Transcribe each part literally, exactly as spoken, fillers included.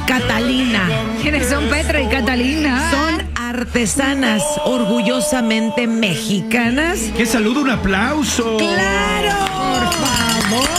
Catalina. ¿Quiénes son Petra y Catalina? Son artesanas orgullosamente mexicanas. ¡Qué saludo, un aplauso! ¡Claro! Por favor.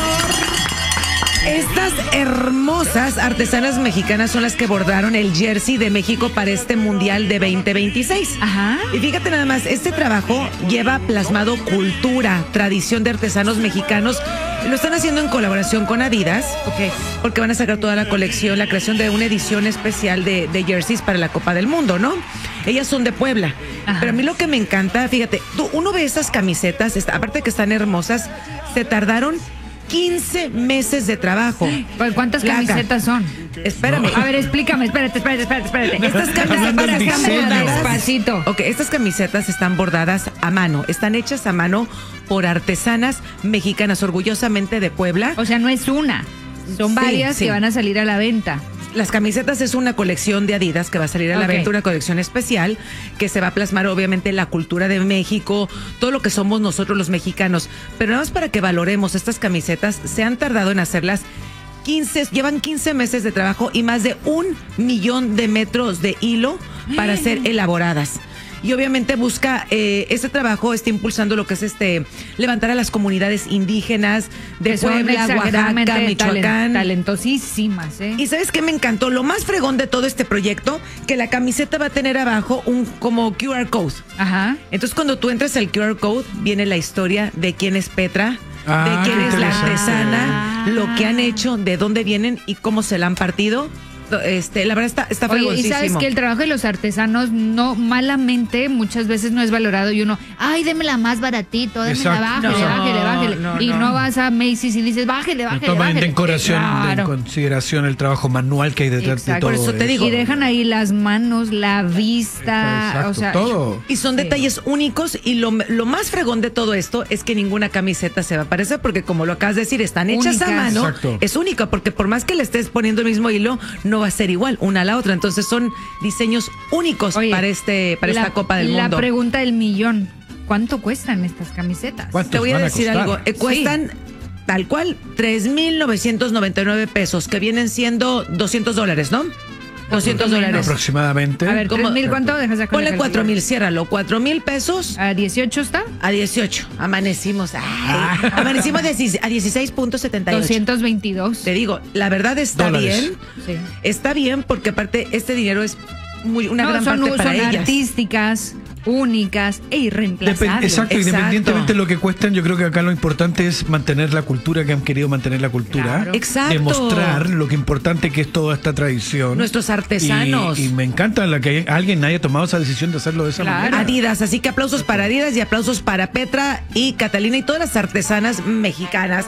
Estas hermosas artesanas mexicanas son las que bordaron el jersey de México para este Mundial de veinte veintiséis. Ajá. Y fíjate nada más, este trabajo lleva plasmado cultura, tradición de artesanos mexicanos. Lo están haciendo en colaboración con Adidas, Ok. porque van a sacar toda la colección, la creación de una edición especial de, de jerseys para la Copa del Mundo, ¿no? Ellas son de Puebla. Ajá. Pero a mí lo que me encanta, fíjate, tú, uno ve estas camisetas, está- aparte de que están hermosas, se tardaron quince meses de trabajo. Pues, ¿cuántas Flaca. camisetas son? Espérame. A ver, explícame, espérate, espérate, espérate, espérate. Estas Hablando del camisetas están diseño. bordadas. Despacito. Ok, estas camisetas están bordadas a mano, están hechas a mano por artesanas mexicanas, orgullosamente de Puebla. O sea, no es una. Son Sí, varias sí. que van a salir a la venta. Las camisetas es una colección de Adidas que va a salir a la Ok. venta, una colección especial que se va a plasmar obviamente la cultura de México, todo lo que somos nosotros los mexicanos. Pero nada más para que valoremos estas camisetas, se han tardado en hacerlas quince, llevan quince meses de trabajo y más de un millón de metros de hilo para ser elaboradas. Y obviamente busca, eh, este trabajo está impulsando lo que es este, levantar a las comunidades indígenas de Que son Puebla, Oaxaca, exageradamente talen- Michoacán. talentosísimas, ¿eh? ¿Y sabes qué me encantó? Lo más fregón de todo este proyecto, que la camiseta va a tener abajo un como Q R code. Ajá. Entonces cuando tú entras al Q R code, viene la historia de quién es Petra, Ah, de quién qué es la interesante. artesana, lo que han hecho, de dónde vienen y cómo se la han partido. Este, la verdad está, está Oye, y fregoncísimo. sabes que el trabajo de los artesanos no malamente muchas veces no es valorado y uno, ay, démela más baratito, démela, Exacto. bájale, No, bájale, bájale. no, y no. no vas a Macy's y dices, bájale, No bájale, toman en bájale. decoración, Claro. en consideración el trabajo manual que hay detrás Exacto. de todo Por eso te digo. Y dejan ahí las manos, la vista, Exacto, o sea, todo. Y son Sí. detalles únicos y lo, lo más fregón de todo esto es que ninguna camiseta se va a parecer porque como lo acabas de decir, están hechas a Únicas. mano. Exacto. Es única porque por más que le estés poniendo el mismo hilo, no va a ser igual una a la otra. Entonces son diseños únicos Oye, para este para la- esta Copa del La Mundo. pregunta del millón, ¿cuánto cuestan estas camisetas? ¿Cuánto? Te voy a van a decir costar? algo, eh, cuestan tal cual tres mil novecientos noventa y nueve pesos, que vienen siendo doscientos dólares, ¿no? doscientos dólares. Aproximadamente. A ver, ¿Cómo? ¿tres mil cuánto? Dejas sacar la Ponle cuatro calculadora. mil, ciérralo, cuatro mil pesos ¿A dieciocho está? a dieciocho. Amanecimos, ay, Ah. amanecimos dieci- a dieciséis punto setenta y ocho. doscientos veintidós. Te digo, la verdad está Dólares. bien. Sí. Está bien porque aparte este dinero es muy una No, gran son, parte para son ellas. artísticas, únicas e Depen- irreemplazables. exacto, Exacto. independientemente de lo que cuesten, yo creo que acá lo importante es mantener la cultura, que han querido mantener la cultura. Claro. Exacto. Demostrar lo que importante que es toda esta tradición. Nuestros artesanos. Y, y me encanta la que alguien haya tomado esa decisión de hacerlo de esa Claro. manera. Adidas, así que aplausos para Adidas y aplausos para Petra y Catalina y todas las artesanas mexicanas.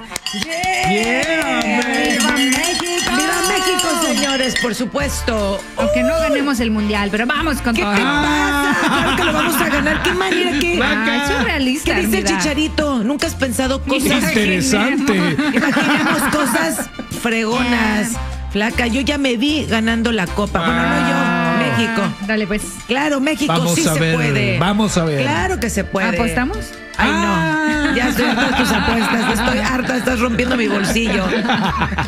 Yeah, ¡Viva México! ¡Viva México, señores! Por supuesto. Aunque no ganemos el mundial, pero vamos con ¿Qué te todo. pasa? Claro que lo vamos a ganar. ¿Qué manera que? Ay, surrealista, ¿Qué dice el Armida. Chicharito? ¿Nunca has pensado cosas? Interesante. Imaginemos cosas fregonas. Flaca, yo ya me vi ganando la copa. Bueno, no yo, México. Dale, pues. Claro, México Vamos sí a se ver, puede. vamos a ver. Claro que se puede. ¿Apostamos? Ay, no. Ah. Ya estoy harta de tus apuestas. Estoy harta, estás rompiendo mi bolsillo.